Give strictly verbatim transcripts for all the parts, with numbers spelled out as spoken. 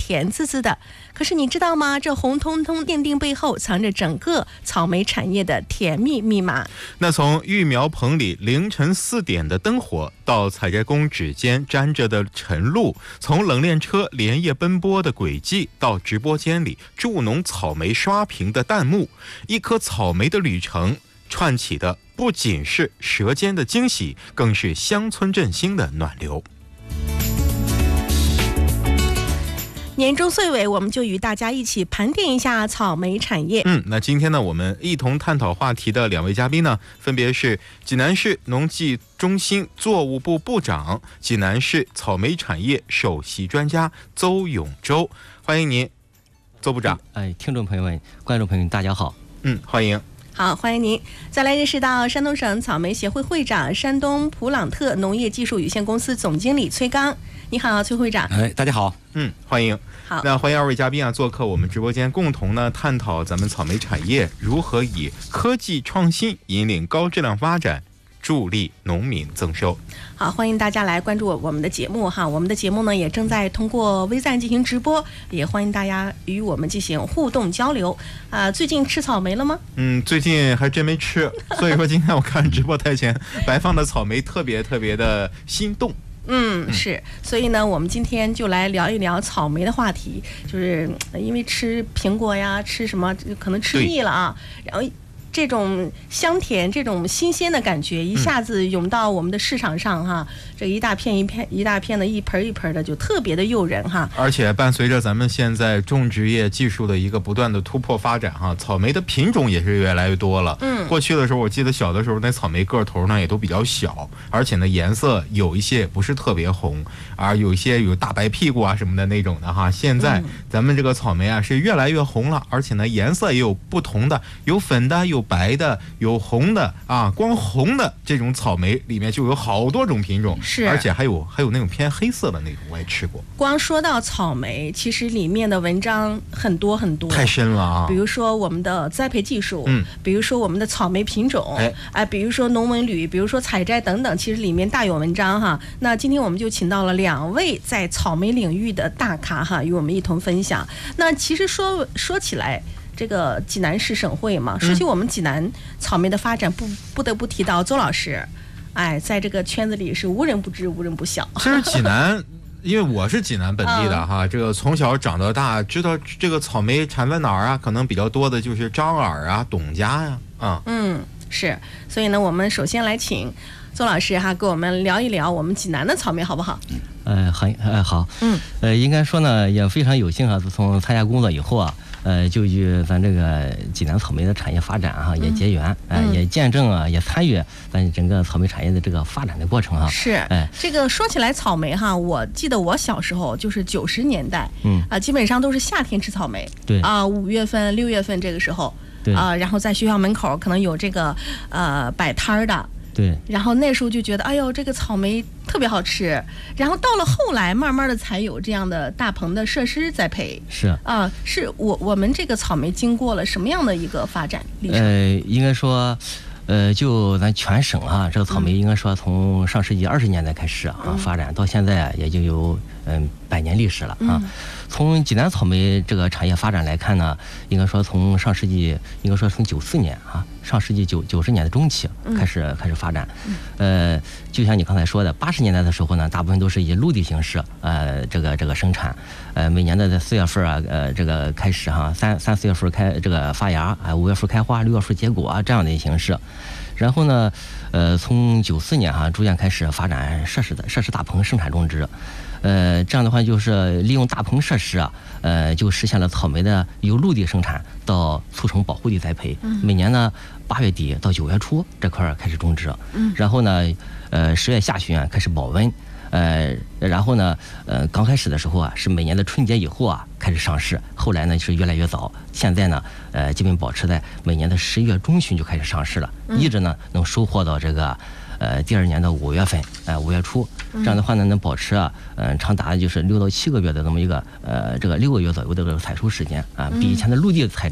甜滋滋的。可是你知道吗？这红彤彤奠定背后藏着整个草莓产业的甜蜜密码。 那从育苗棚里凌晨四点的灯火，到采摘工指尖沾着的晨露，从冷链车连夜奔波的轨迹，到直播间里助农草莓刷屏的弹幕，一颗草莓的旅程串起的不仅是舌尖的惊喜，更是乡村振兴的暖流。 年终岁尾，我们就与大家一起盘点一下草莓产业。 嗯，那今天呢，我们一同探讨话题的两位嘉宾呢，分别是济南市农技中心作物部部长、济南市草莓产业首席专家邹永洲。欢迎您，邹部长。 哎，听众朋友们、观众朋友们，大家好。 嗯，欢迎。 好，欢迎您。再来认识到山东省草莓协会会长、山东普朗特农业技术有限公司总经理崔刚。你好，崔会长。 哎，大家好。 嗯，欢迎。 好， 那欢迎二位嘉宾啊做客我们直播间，共同呢探讨咱们草莓产业如何以科技创新引领高质量发展，助力农民增收。 好，欢迎大家来关注我们的节目哈。我们的节目呢也正在通过微赞进行直播，也欢迎大家与我们进行互动交流。啊、呃，最近吃草莓了吗？ 嗯，最近还真没吃，所以说今天我看直播台前摆放的草莓特别特别的心动。 嗯，是，所以呢，我们今天就来聊一聊草莓的话题，就是因为吃苹果呀，吃什么可能吃腻了啊，然后这种香甜、这种新鲜的感觉一下子涌到我们的市场上哈，嗯、这一大片一片一大片的，一盆一盆的，就特别的诱人哈。 而且伴随着咱们现在种植业技术的一个不断的突破发展哈，草莓的品种也是越来越多了。嗯，过去的时候，我记得小的时候那草莓个头呢也都比较小，而且呢颜色有一些也不是特别红，而有一些有大白屁股啊什么的那种的哈。现在咱们这个草莓啊是越来越红了，而且呢颜色也有不同的，有粉的，有白的，有红的啊，光红的这种草莓里面就有好多种品种， 是， 而且还有还有那种偏黑色的那种，我也吃过。 光说到草莓，其实里面的文章很多很多， 太深了啊！ 比如说我们的栽培技术，嗯，比如说我们的草莓品种，哎，哎，比如说农文旅，比如说采摘等等，其实里面大有文章哈。那今天我们就请到了两位在草莓领域的大咖哈，与我们一同分享。那其实说说起来，这个济南市省会嘛，说起我们济南草莓的发展，不不得不提到邹老师，哎，在这个圈子里是无人不知、无人不晓。 其实济南，因为我是济南本地的哈，嗯、这个从小长到大，知道这个草莓产在哪儿啊？可能比较多的就是张耳啊、董家呀，啊， 嗯，是。所以呢，我们首先来请邹老师哈，跟我们聊一聊我们济南的草莓，好不好？ 呃，很呃好，嗯，呃，应该说呢，也非常有幸啊，自从参加工作以后啊。呃，就与咱这个济南草莓的产业发展哈、啊、也结缘，哎、嗯呃，也见证啊，也参与咱整个草莓产业的这个发展的过程啊。 是，哎，这个说起来草莓哈，我记得我小时候就是九十年代，嗯啊、呃，基本上都是夏天吃草莓， 对啊，五、呃、月份、六月份这个时候， 对啊、呃，然后在学校门口可能有这个呃摆摊儿的。 对， 然后那时候就觉得，哎呦，这个草莓特别好吃。然后到了后来，慢慢的才有这样的大棚的设施栽培。 是啊、呃，是我我们这个草莓经过了什么样的一个发展历程？ 呃，应该说，呃，就咱全省啊，这个草莓应该说从上世纪二十年代开始啊、嗯、发展到现在啊，也就有嗯百年历史了啊。嗯、从济南草莓这个产业发展来看呢，应该说从上世纪，应该说从九四年啊。上世纪九九十年的中期开始、嗯、开始发展，呃，就像你刚才说的，八十年代的时候呢，大部分都是以陆地形式，呃，这个这个生产，呃，每年的四月份啊，呃，这个开始哈，三三四月份开这个发芽，啊、呃，五月份开花，六月份结果啊，这样的形式。然后呢，呃，从九四年哈，逐渐开始发展设施的设施大棚生产种植。呃，这样的话就是利用大棚设施啊，呃，就实现了草莓的由陆地生产到促成保护地栽培。嗯、每年呢，八月底到九月初这块开始种植，嗯、然后呢，呃，十月下旬啊开始保温，呃，然后呢，呃，刚开始的时候啊是每年的春节以后啊开始上市，后来呢是越来越早，现在呢，呃，基本保持在每年的十一月中旬就开始上市了，嗯、一直呢能收获到这个。呃，第二年的五月份，呃，五月初，这样的话呢，能保持啊，嗯、呃，长达就是六到七个月的这么一个，呃，这个六个月左右的这个采收时间啊，比以前的陆地采摘啊，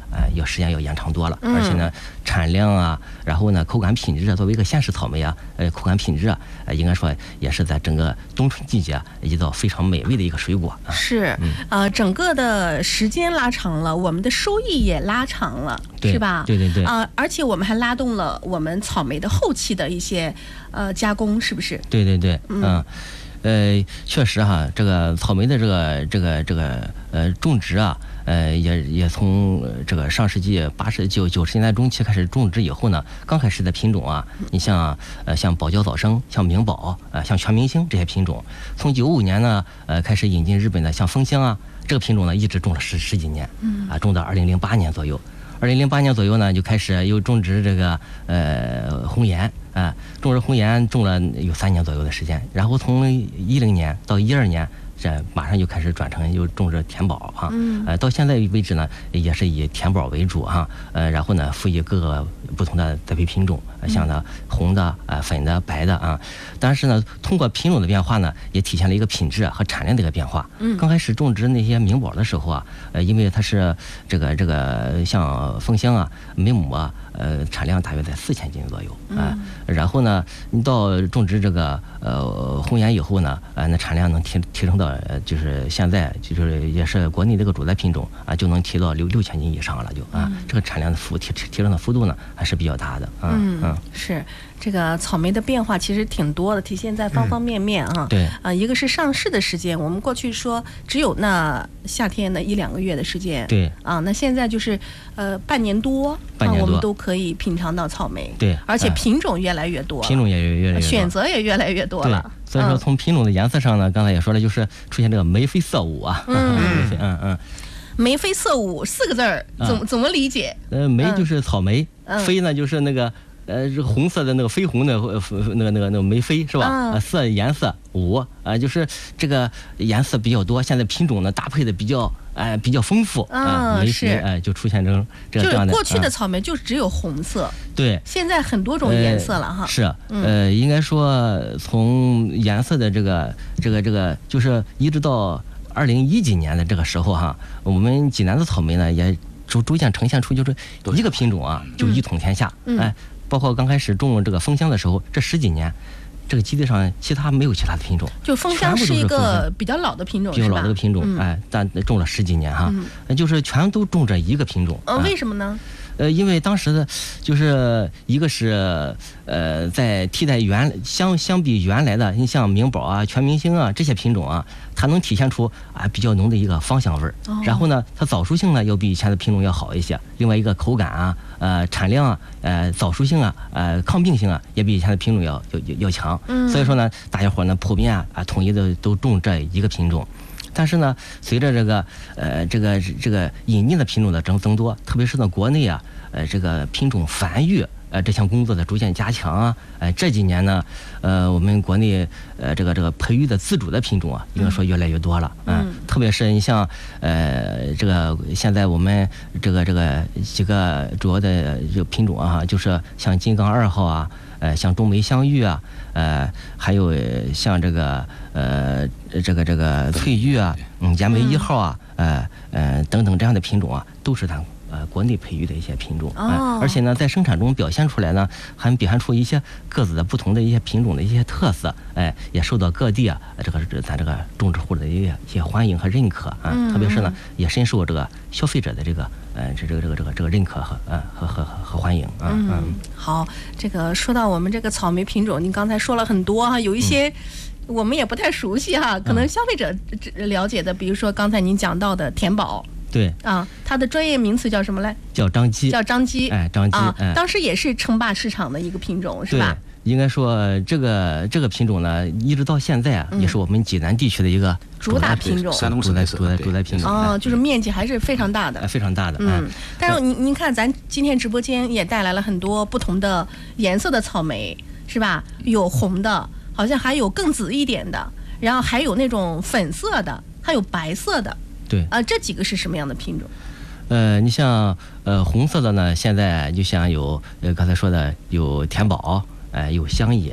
呃，要时间要延长多了，而且呢，产量啊，然后呢，口感品质啊，作为一个鲜食草莓啊，呃，口感品质啊，呃，应该说也是在整个冬春季节啊，一道非常美味的一个水果啊。 是， 嗯、 呃，整个的时间拉长了，我们的收益也拉长了，是吧？ 对对对。 啊、呃，而且我们还拉动了我们草莓的后期的一些呃加工，是不是？ 对对对，嗯。嗯呃，确实哈，这个草莓的这个这个这个呃种植啊，呃也也从这个上世纪八十九九十年代中期开始种植以后呢，刚开始的品种啊，你像呃像宝娇早生、像明宝啊、呃、像全明星这些品种，从九五年呢呃开始引进日本的像枫香啊这个品种呢，一直种了十十几年，啊种到二零零八年左右。二零零八年左右呢，就开始又种植这个呃红盐啊，种植红盐种了有三年左右的时间，然后从一零年到一二年，这马上就开始转成又种植甜宝哈，呃到现在为止呢，也是以甜宝为主哈，呃然后呢辅以各个不同的栽培品种，像呢红的啊、粉的、白的啊，但是呢通过品种的变化呢，也体现了一个品质和产量的一个变化。刚开始种植那些明宝的时候啊，呃因为它是这个这个像枫香啊、每亩啊，呃产量大约在四千斤左右啊，然后呢你到种植这个呃红盐以后呢，呃那产量能提提升到呃就是现在就是也是国内这个主栽品种啊，就能提到六六千斤以上了就啊，这个产量的幅提提升的幅度呢还是比较大的啊。 嗯嗯，是这个草莓的变化其实挺多的，体现在方方面面啊。 嗯、对啊、呃，一个是上市的时间，我们过去说只有那夏天的一两个月的时间。 对啊，那现在就是呃半年多， 半年多、 啊、我们都可以品尝到草莓。 对， 而且品种越来越多， 品种也越来越多， 选择也越来越多了。 所以说从品种的颜色上呢，嗯、刚才也说了，就是出现这个眉飞色舞啊。 嗯嗯嗯。 眉飞色舞四个字儿，怎么、嗯、怎么理解？ 呃，眉就是草莓，嗯、飞呢就是那个呃，这个红色的那个绯红的那个那个那个眉飞是吧？啊、嗯，色颜色舞啊、呃，就是这个颜色比较多，现在品种呢搭配的比较哎、呃、比较丰富啊，眉飞哎就出现成这样的。 过去的草莓就只有红色， 对， 现在很多种颜色了哈。 呃、是，呃，应该说从颜色的这个这个这个，就是一直到二零一几年的这个时候哈，我们济南的草莓呢也逐逐渐呈现出就是一个品种啊就一统天下， 嗯、 哎，包括刚开始种这个枫香的时候，这十几年，这个基地上其他没有其他的品种， 就枫香是一个比较老的品种， 比较老的品种， 嗯、 哎，但种了十几年哈，嗯、就是全都种这一个品种。 呃，为什么呢？ 呃，因为当时的，就是一个是呃，在替代原相相比原来的，你像明宝啊、全明星啊这些品种啊，它能体现出啊比较浓的一个芳香味儿。 哦、 然后呢，它早熟性呢要比以前的品种要好一些。另外一个口感啊、呃产量啊、呃早熟性啊、呃抗病性啊，也比以前的品种要要要强。 嗯、 所以说呢，大家伙呢普遍啊啊统一的都种这一个品种。但是呢，随着这个呃这个这个引进的品种的增增多，特别是呢国内啊，呃这个品种繁育呃这项工作的逐渐加强啊，呃这几年呢，呃我们国内呃这个这个培育的自主的品种啊，应该说越来越多了，嗯，嗯特别是你像呃这个现在我们这个这个几个主要的这个品种啊，就是像金刚二号啊。呃，像中梅香玉啊，呃，还有像这个呃，这个这个翠玉啊，嗯，岩梅一号啊，呃呃等等这样的品种啊，都是咱呃国内培育的一些品种， 哦呃，而且呢，在生产中表现出来呢，还表现出一些各自的不同的一些品种的一些特色，哎、呃，也受到各地啊这个咱这个种植户的一些一些欢迎和认可啊， 嗯、 特别是呢，也深受这个消费者的这个呃这这个这个这个这个认可和呃和和和欢迎啊。 嗯，嗯好，这个说到我们这个草莓品种，您刚才说了很多哈，有一些。嗯我们也不太熟悉哈，可能消费者了解的，比如说刚才您讲到的甜宝， 对啊，它的专业名词叫什么来？ 叫张基， 叫张基， 哎，张基啊， 哎、 当时也是称霸市场的一个品种，是吧？ 应该说这个这个品种呢，一直到现在啊，嗯、也是我们济南地区的一个主打品种， 山东主打主打主打品种。 哦，就是面积还是非常大的， 非常大的。 嗯，但是您您看，咱今天直播间也带来了很多不同的颜色的草莓，是吧？有红的，好像还有更紫一点的。然后还有那种粉色的，还有白色的， 对啊、呃，这几个是什么样的品种？ 呃，你像呃红色的呢，现在就像有呃刚才说的有甜宝，哎、呃、有香野，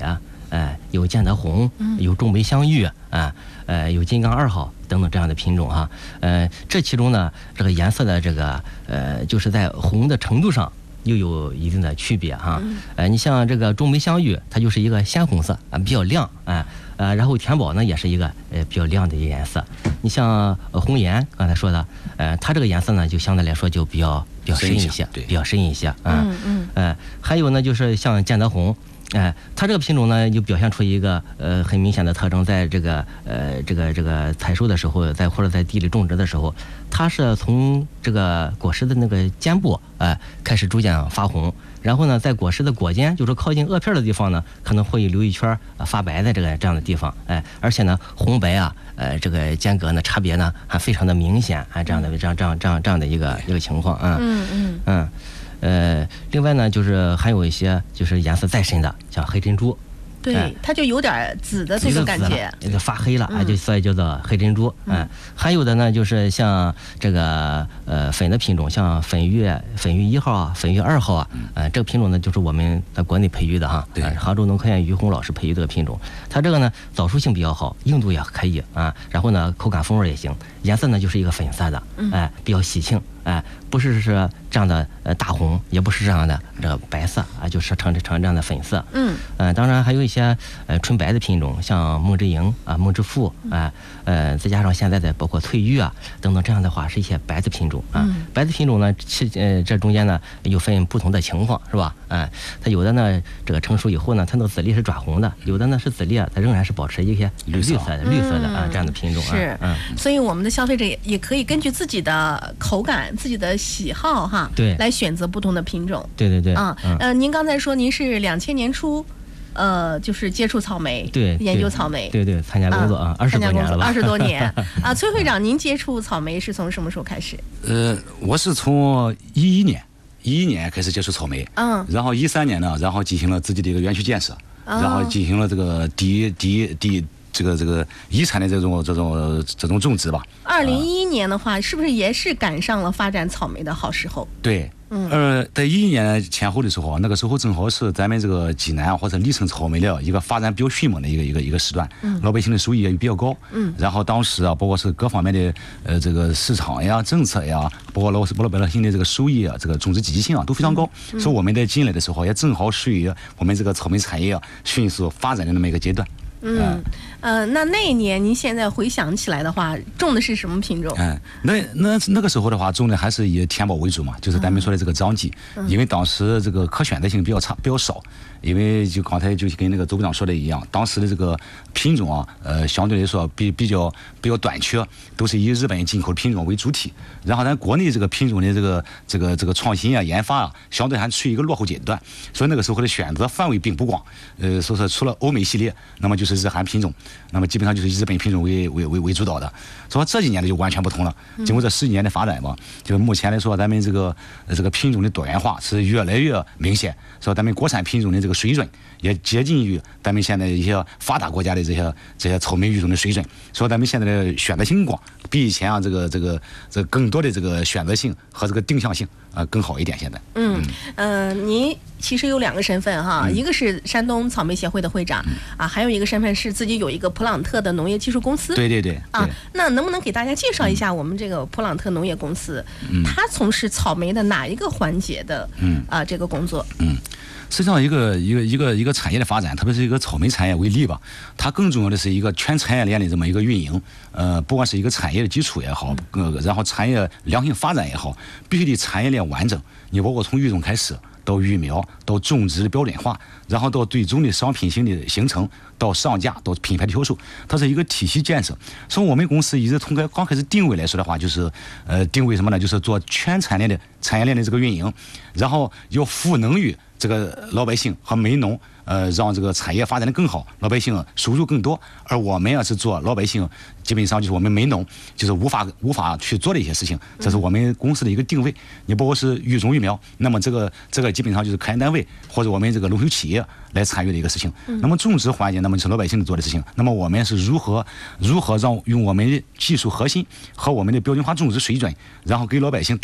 哎，有建德红，有中梅香玉啊，呃，有金刚二号等等这样的品种哈。呃，这其中呢，这个颜色的这个呃，就是在红的程度上又有一定的区别哈。呃，你像这个中梅香玉，它就是一个鲜红色啊，比较亮啊。呃，然后天宝呢也是一个呃比较亮的一个颜色。你像呃红颜刚才说的，呃，它这个颜色呢就相对来说就比较比较深一些，比较深一些啊。嗯嗯。呃，还有呢就是像建德红。哎、呃，它这个品种呢，就表现出一个呃很明显的特征，在这个呃这个这个采收的时候，在或者在地里种植的时候，它是从这个果实的那个尖部哎、呃、开始逐渐发红，然后呢，在果实的果尖，就是靠近萼片的地方呢，可能会留一圈呃发白的这个这样的地方，哎、呃，而且呢，红白啊，呃，这个间隔呢差别呢还非常的明显啊，这样的这样这样这样这样的一个一个情况啊，嗯嗯嗯。呃，另外呢，就是还有一些就是颜色再深的，像黑珍珠， 对，哎、它就有点紫的这种感觉， 那就发黑了啊、嗯，就所以叫做黑珍珠。嗯、呃，还有的呢，就是像这个呃粉的品种，像粉玉、粉玉一号啊、粉玉二号啊，呃，这个品种呢，就是我们在国内培育的哈，对、呃，杭州农科院于红老师培育这个品种，它这个呢早熟性比较好，硬度也可以啊，然后呢口感风味也行，颜色呢就是一个粉色的，哎、呃，比较喜庆。哎、呃，不是是这样的呃大红，也不是这样的这个白色啊，就是成成这样的粉色。嗯，呃，当然还有一些呃纯白的品种，像梦之莹啊、梦之富啊，呃，再加上现在的包括翠玉啊等等，这样的话是一些白的品种啊。嗯、白的品种呢，其呃这中间呢又分不同的情况，是吧？哎、呃，它有的呢这个成熟以后呢，它的籽粒是转红的；有的呢是籽粒啊，它仍然是保持一些绿色的、绿色的啊这样的品种啊。 是，嗯，所以我们的消费者也也可以根据自己的口感。自己的喜好哈， 对， 来选择不同的品种。 对对对， 啊，呃，您刚才说您是两千年初，呃，就是接触草莓， 对， 研究草莓， 对对，参加工作啊，二十多年了吧？ 二十多年啊，崔会长，您接触草莓是从什么时候开始？ 呃，我是从一一年，一一年开始接触草莓，嗯，然后一三年呢，然后进行了自己的一个园区建设，哦、然后进行了这个第一第一第一。这个这个遗产的这种这种这种种植吧。 二零一一年的话，是不是也是赶上了发展草莓的好时候？ 对，嗯，呃，在一一年前后的时候，那个时候正好是咱们这个济南或者历城草莓的一个发展比较迅猛的一个一个一个时段，嗯，老百姓的收益也比较高，嗯，然后当时啊，包括是各方面的呃这个市场呀、政策呀，包括老老百姓的这个收益啊、这个种植积极性啊都非常高，嗯、所以我们在进来的时候也正好属于我们这个草莓产业啊迅速发展的那么一个阶段。 嗯，呃，那那一年您现在回想起来的话，种的是什么品种？ 嗯，那那那个时候的话，种的还是以天宝为主嘛，就是咱们说的这个张继，嗯、因为当时这个可选择性比较差，比较少。因为就刚才就跟那个周部长说的一样，当时的这个品种啊，呃，相对来说比比较比较短缺，都是以日本进口的品种为主体。然后咱国内这个品种的这个这个这个创新啊、研发啊，相对还处于一个落后阶段，所以那个时候的选择范围并不广。呃，所以说除了欧美系列，那么就是日韩品种，那么基本上就是以日本品种为为为为主导的。所以这几年呢就完全不同了。经过这十几年的发展吧，就目前来说，咱们这个这个品种的多元化是越来越明显。说咱们国产品种的这个水准也接近于咱们现在一些发达国家的这些这些草莓育种的水准，所以咱们现在的选择性广，比以前啊这个这个这个更多的这个选择性和这个定向性啊、呃、更好一点。现在， 嗯嗯、呃，您其实有两个身份哈，嗯、一个是山东草莓协会的会长、嗯、啊，还有一个身份是自己有一个普朗特的农业技术公司。 对对对。 啊，那能不能给大家介绍一下我们这个普朗特农业公司？嗯，它从事草莓的哪一个环节的？嗯啊，这个工作？ 嗯。实际上，一个一个一个一个产业的发展，特别是一个草莓产业为例吧，它更重要的是一个全产业链的这么一个运营。呃，不管是一个产业的基础也好，呃，然后产业良性发展也好，必须得产业链完整。你包括从育种开始，到育苗，到种植的标准化，然后到最终的商品型的形成，到上架，到品牌的销售，它是一个体系建设。从我们公司一直从刚开始定位来说的话，就是呃定位什么呢？就是做全产业链的产业链的这个运营，然后要赋能于这个老百姓和梅农，呃，让这个产业发展的更好，老百姓收入更多。而我们要是做老百姓，基本上就是我们梅农就是无法无法去做的一些事情，这是我们公司的一个定位。你包括是育种育苗，那么这个这个基本上就是科研单位或者我们这个龙头企业来参与的一个事情。那么种植环节，那么是老百姓做的事情。那么我们是如何如何让用我们的技术核心和我们的标准化种植水准，然后给老百姓打样。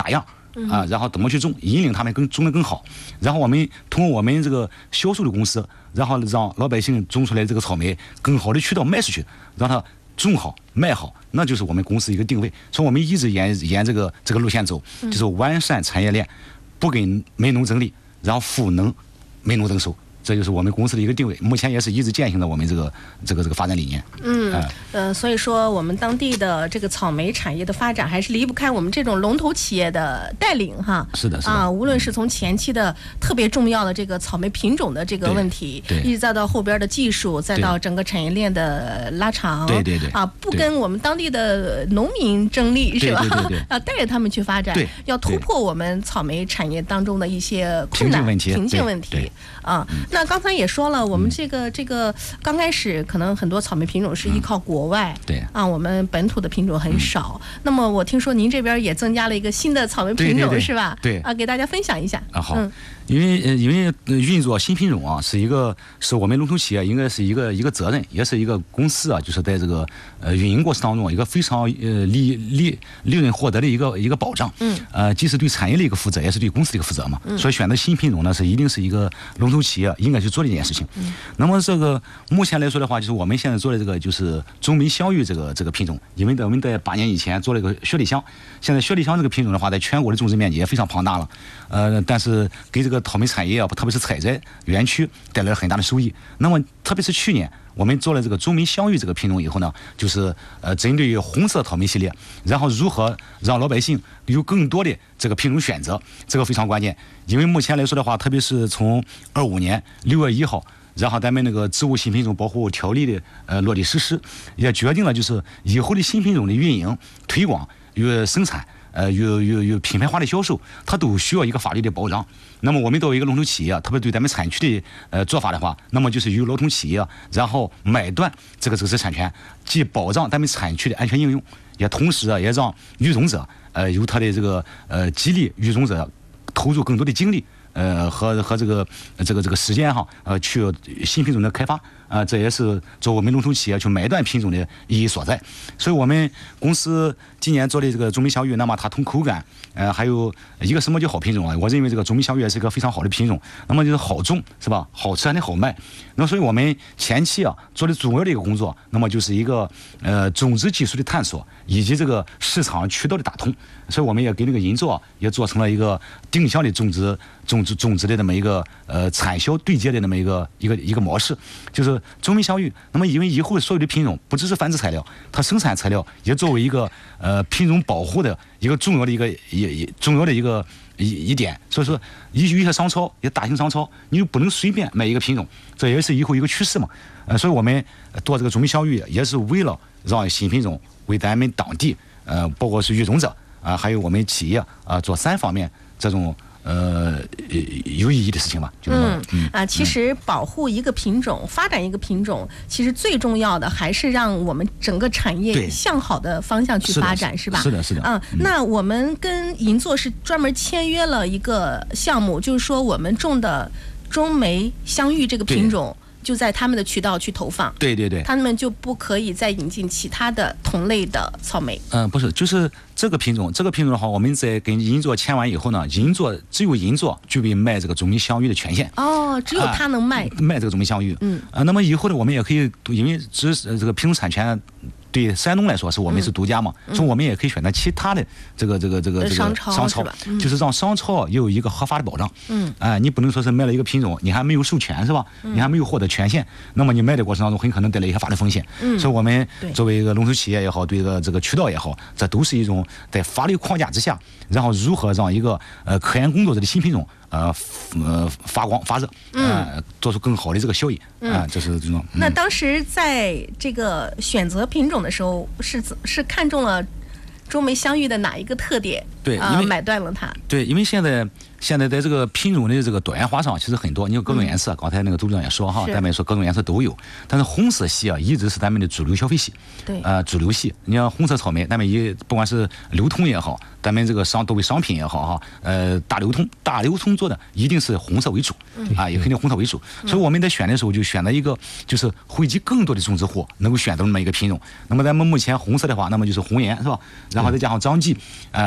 啊，然后怎么去种，引领他们更种得更好。然后我们通过我们这个销售的公司，然后让老百姓种出来这个草莓更好的渠道卖出去，让它种好卖好，那就是我们公司一个定位。所以我们一直沿沿这个这个路线走，就是完善产业链，不跟美农争利，然后赋能美农增收。这就是我们公司的一个定位，目前也是一直践行的我们这个这个这个发展理念。 嗯，呃，呃所以说我们当地的这个草莓产业的发展，还是离不开我们这种龙头企业的带领哈。 是的，是的。 啊，无论是从前期的特别重要的这个草莓品种的这个问题， 对， 一直再到后边的技术，再到整个产业链的拉长， 对对对。 啊，不跟我们当地的农民争利是吧？ 对对对对。 要带着他们去发展， 对， 要突破我们草莓产业当中的一些困难瓶颈问题， 瓶颈问题啊。那刚才也说了。我们这个、嗯、这个刚开始可能很多草莓品种是依靠国外， 嗯、对啊，我们本土的品种很少。嗯、那么我听说您这边也增加了一个新的草莓品种， 对对对是吧？ 对啊，给大家分享一下。 啊好， 嗯、 因为呃因为运作新品种啊，是一个是我们龙头企业应该是一个一个责任，也是一个公司啊，就是在这个呃运营过程当中一个非常呃利利利润获得的一个一个保障。 嗯。 呃，既是对产业的一个负责，也是对公司的一个负责嘛。嗯。所以选择新品种呢，是一定是一个龙头企业应该去做的一件事情。 嗯。 那么这个目前来说的话，就是我们现在做的这个就是中美香芋这个这个品种，因为我们在八年以前做了一个雪里香，现在雪里香这个品种的话，在全国的种植面积也非常庞大了，呃，但是给这个草莓产业啊，特别是采摘园区带来了很大的收益。那么特别是去年我们做了这个中美香芋这个品种以后呢，就是呃针对于红色草莓系列，然后如何让老百姓有更多的这个品种选择，这个非常关键。因为目前来说的话，特别是从二五年六月一号。然后咱们那个植物新品种保护条例的呃落地实施，也决定了就是以后的新品种的运营、推广与生产，呃与与与品牌化的销售，它都需要一个法律的保障。那么我们作为一个龙头企业，特别对咱们产区的呃做法的话，那么就是由龙头企业然后买断这个知识产权，既保障咱们产区的安全应用，也同时啊也让育种者呃由他的这个呃激励育种者投入更多的精力。呃，和和这个这个这个时间哈，呃，去新品种的开发啊、呃，这也是作为我们龙头企业去买断品种的意义所在。所以我们公司今年做的这个中美香芋，那么它从口感，呃，还有一个什么叫好品种啊？我认为这个中美香芋是一个非常好的品种，那么就是好种是吧？好吃还得好卖。那么所以我们前期啊做的主要的一个工作，那么就是一个呃种植技术的探索以及这个市场渠道的打通。所以我们也跟那个银座也做成了一个定向的种植种植种植的那么一个呃产销对接的那么一个一个一个模式，就是中美香芋。那么因为以后所有的品种不只是繁殖材料，它生产材料也作为一个呃品种保护的一个重要的一个一重要的一个一一点。所以说，有有些商超也大型商超，你就不能随便买一个品种，这也是以后一个趋势嘛。呃，所以我们做这个中美香芋也是为了让新品种为咱们当地呃包括是育种者。啊，还有我们企业啊，做三方面这种呃有意义的事情吧。就是、 嗯嗯啊，其实保护一个品种、嗯、发展一个品种，其实最重要的还是让我们整个产业向好的方向去发展， 是, 是吧？ 是的，是的。 嗯，嗯那我们跟银座是专门签约了一个项目，就是说我们种的中美香芋这个品种。就在他们的渠道去投放， 对对对， 他们就不可以再引进其他的同类的草莓。 嗯，不是，就是这个品种，这个品种的话，我们在跟银座签完以后呢，银座只有银座具备卖这个中美香芋的权限。 哦，只有他能卖、 啊、卖这个中美香芋。 嗯， 啊，那么以后呢，我们也可以，因为只是这个品种产权。对山东来说，是我们是独家嘛，嗯、所以我们也可以选择其他的这个这个这个这个商超， 商超嗯、 就是让商超也有一个合法的保障。 嗯， 哎、呃，你不能说是卖了一个品种，你还没有授权是吧？嗯、你还没有获得权限，那么你卖的过程当中很可能带来一些法律风险。 嗯， 所以我们作为一个龙头企业也好，对这个这个渠道也好，这都是一种在法律框架之下，然后如何让一个呃科研工作者的新品种。呃呃发光发热，呃、嗯，做出更好的这个效益啊、呃，这是这种。 嗯、那当时在这个选择品种的时候，是是看中了中美香芋的哪一个特点？ 对， 啊、呃，买断了它。 对，因为现在现在在这个品种的这个多元化上其实很多，你有各种颜色，嗯、刚才那个组长也说哈，咱们也说各种颜色都有，但是红色系啊一直是咱们的主流消费系， 对， 呃，主流系。你像红色草莓，咱们也不管是流通也好。咱们这个商作为商品也好哈，呃，大流通大流通做的一定是红色为主，嗯、啊，也肯定红色为主。嗯、所以我们在选的时候就选择一个就是汇集更多的种植户能够选择那么一个品种。那么咱们目前红色的话，那么就是红颜是吧？然后再加上张记，呃，香叶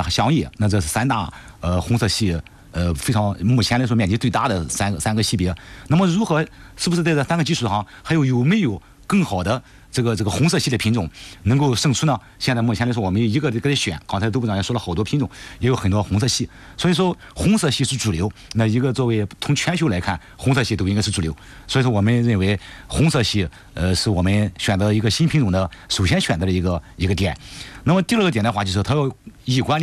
别，那这是三大呃红色系。呃，非常目前来说面积最大的三个三个系别。那么如何是不是在这三个基础上，还有有没有更好的这个这个红色系的品种能够胜出呢？现在目前来说，我们一个一个的选。刚才杜部长也说了好多品种，也有很多红色系。所以说红色系是主流。那一个作为从全球来看，红色系都应该是主流。所以说我们认为红色系呃是我们选择一个新品种的首先选择的一个一个点。那么第二个点的话，就是它要以管理。